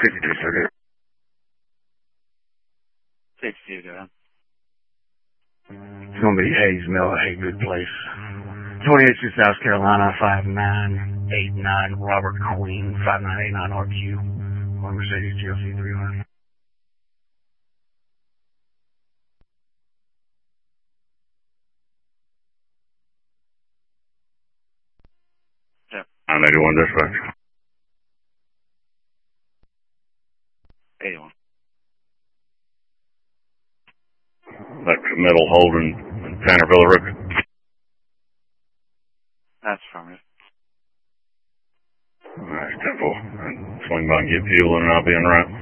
52, 62, go ahead. It's going to be Hayes Mill, a good place. 28 South Carolina, 5989 Robert Queen, 5989 RQ, on Mercedes GLC 300. Yeah. 981 dispatch. 81. That's Middle Holden, Tannerville River. That's from you. Alright, 10-4. Swing by and get fuel and I'll be en route.